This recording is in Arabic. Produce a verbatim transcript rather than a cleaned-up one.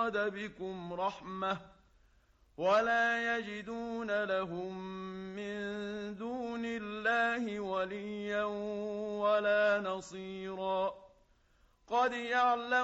أراد بكم رحمة ولا يجدون لهم من دون الله وليا ولا نصيرا قد يعلم